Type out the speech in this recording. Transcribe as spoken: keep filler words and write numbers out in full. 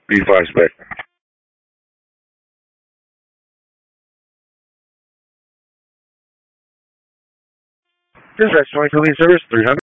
B five spec. Dispatch twenty-two lead service three hundred.